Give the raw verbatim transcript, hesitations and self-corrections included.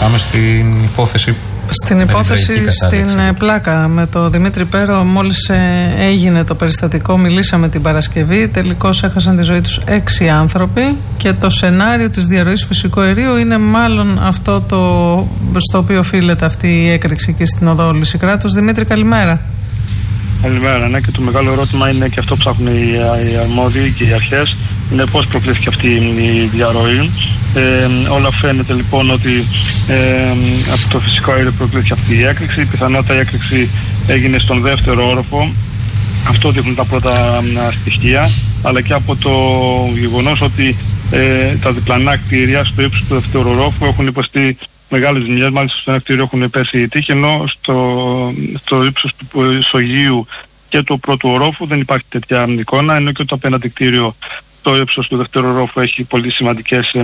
Πάμε στην υπόθεση. Στην υπόθεση στην Πλάκα με τον Δημήτρη Πέρο, μόλις ε, έγινε το περιστατικό, μιλήσαμε την Παρασκευή. Τελικώς έχασαν τη ζωή τους έξι άνθρωποι και το σενάριο της διαρροής φυσικού αερίου είναι μάλλον αυτό το στο οποίο οφείλεται αυτή η έκρηξη εκεί στην οδό Λυσικράτους. Δημήτρη, καλημέρα. Καλημέρα, ναι, και το μεγάλο ερώτημα είναι και αυτό που ψάχνουν οι, οι αρμόδιοι και οι αρχές, είναι πώς προκλήθηκε αυτή η διαρροή. Ε, όλα φαίνεται λοιπόν ότι ε, από το φυσικό αέριο προκλήθηκε αυτή η έκρηξη. Η πιθανότητα η έκρηξη έγινε στον δεύτερο όροφο. Αυτό δείχνουν τα πρώτα στοιχεία, αλλά και από το γεγονός ότι ε, τα διπλανά κτίρια στο ύψος του δεύτερου ορόφου έχουν υποστεί μεγάλες ζημιές. Μάλιστα στο ένα κτίριο έχουν πέσει οι τείχοι, ενώ στο, στο ύψος του ισογείου και του πρώτου ορόφου δεν υπάρχει τέτοια εικόνα, ενώ και το απέναντι κτίριο, το ύψος του δεύτερου ορόφου έχει πολύ σημαντικές